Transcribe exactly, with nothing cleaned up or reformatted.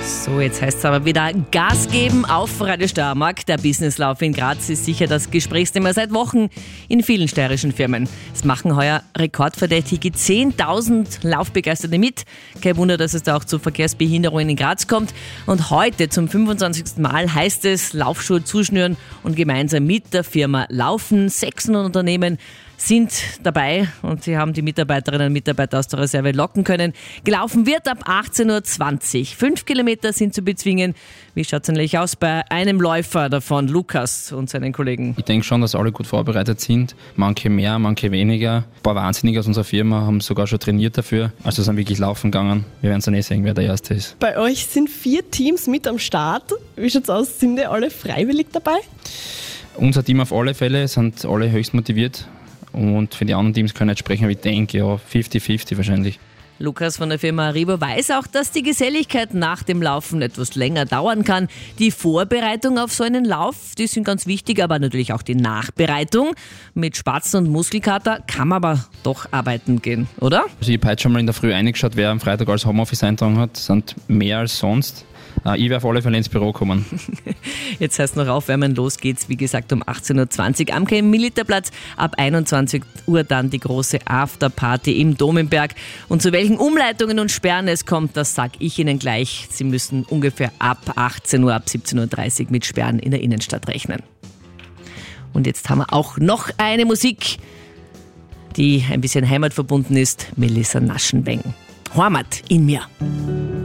So, jetzt heißt es aber wieder Gas geben auf Radio Steiermark. Der Businesslauf in Graz ist sicher das Gesprächsthema seit Wochen in vielen steirischen Firmen. Es machen heuer rekordverdächtige zehntausend Laufbegeisterte mit. Kein Wunder, dass es da auch zu Verkehrsbehinderungen in Graz kommt. Und heute zum fünfundzwanzigsten Mal heißt es Laufschuhe zuschnüren und gemeinsam mit der Firma laufen. sechshundert Unternehmen sind dabei und sie haben die Mitarbeiterinnen und Mitarbeiter aus der Reserve locken können. Gelaufen wird ab achtzehn Uhr zwanzig. Fünf Kilometer sind zu bezwingen. Wie schaut es eigentlich aus bei einem Läufer davon, Lukas und seinen Kollegen? Ich denke schon, dass alle gut vorbereitet sind. Manche mehr, manche weniger. Ein paar Wahnsinnige aus unserer Firma haben sogar schon trainiert dafür. Also sind wirklich laufen gegangen. Wir werden dann eh sehen, wer der Erste ist. Bei euch sind vier Teams mit am Start. Wie schaut es aus? Sind die alle freiwillig dabei? Unser Team auf alle Fälle, sind alle höchst motiviert. Und für die anderen Teams können wir jetzt sprechen, aber ich denke, ja, fünfzig fünfzig wahrscheinlich. Lukas von der Firma Arriva weiß auch, dass die Geselligkeit nach dem Laufen etwas länger dauern kann. Die Vorbereitung auf so einen Lauf, die sind ganz wichtig, aber natürlich auch die Nachbereitung. Mit Spatzen und Muskelkater kann man aber doch arbeiten gehen, oder? Also ich habe heute schon mal in der Früh reingeschaut, wer am Freitag als Homeoffice eintragen hat. Das sind mehr als sonst. Ich werde auf alle Fälle ins Büro kommen. Jetzt heißt noch aufwärmen, los geht's, wie gesagt, um achtzehn Uhr zwanzig am K M-Militerplatz. Ab einundzwanzig Uhr dann die große Afterparty im Domenberg. Und zu welchen Umleitungen und Sperren es kommt, das sage ich Ihnen gleich. Sie müssen ungefähr ab achtzehn Uhr, ab siebzehn Uhr dreißig mit Sperren in der Innenstadt rechnen. Und jetzt haben wir auch noch eine Musik, die ein bisschen heimatverbunden ist. Melissa Naschenweng. Heimat in mir.